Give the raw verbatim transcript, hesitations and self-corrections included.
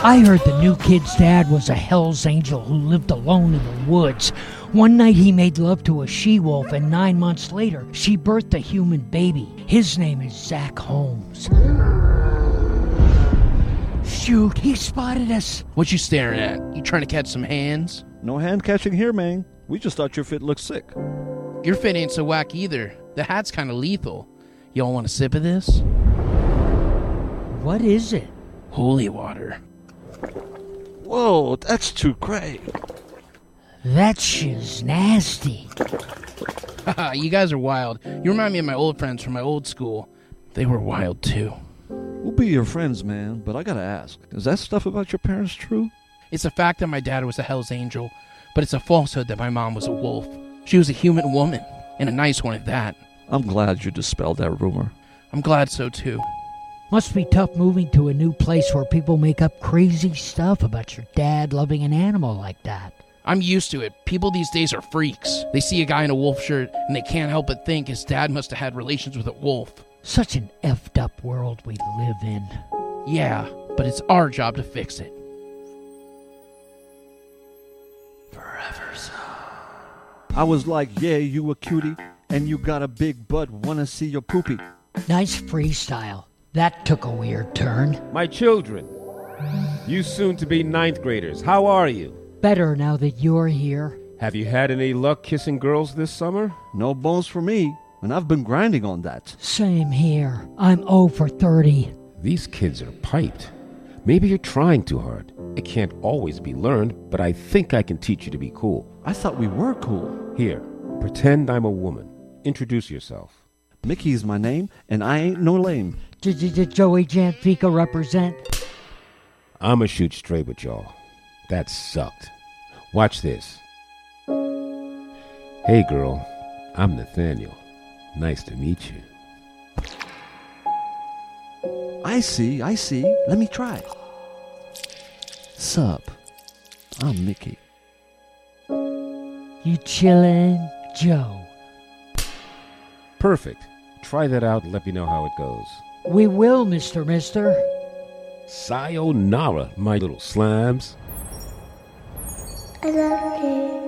I heard the new kid's dad was a Hell's Angel who lived alone in the woods. One night he made love to a she-wolf, and nine months later, she birthed a human baby. His name is Zach Holmes. Shoot, he spotted us. What you staring at? You trying to catch some hands? No hand catching here, man. We just thought your fit looked sick. Your fit ain't so whack either. The hat's kind of lethal. Y'all want a sip of this? What is it? Holy water. Whoa, that's too great. That shit's nasty. Haha, you guys are wild. You remind me of my old friends from my old school. They were wild too. We'll be your friends, man, but I gotta ask, is that stuff about your parents true? It's a fact that my dad was a Hell's Angel, but it's a falsehood that my mom was a wolf. She was a human woman, and a nice one at that. I'm glad you dispelled that rumor. I'm glad so too. Must be tough moving to a new place where people make up crazy stuff about your dad loving an animal like that. I'm used to it. People these days are freaks. They see a guy in a wolf shirt, and they can't help but think his dad must have had relations with a wolf. Such an effed up world we live in. Yeah, but it's our job to fix it. Forever so. I was like, yeah, you a cutie, and you got a big butt, wanna see your poopy. Nice freestyle. That took a weird turn. My children, you soon-to-be ninth graders, how are you? Better now that you're here. Have you had any luck kissing girls this summer? No bones for me, and I've been grinding on that. Same here. I'm oh for thirty. These kids are piped. Maybe you're trying too hard. It can't always be learned, but I think I can teach you to be cool. I thought we were cool. Here, pretend I'm a woman. Introduce yourself. Mickey's my name, and I ain't no lame. Did Joey Janfica represent? I'ma shoot straight with y'all. That sucked. Watch this. Hey girl, I'm Nathaniel. Nice to meet you. I see, I see. Let me try. Sup, I'm Mickey. You chillin', Joe? Perfect. Try that out and let me know how it goes. We will, Mister Mister. Sayonara, my little slimes. I love you.